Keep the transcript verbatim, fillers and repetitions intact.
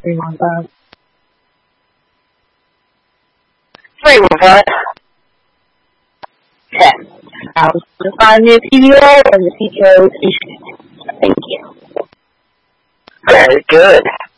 Three one five. Three one five. Okay. I was going to find me a P D O and the P T O is issued. Thank you. Very good.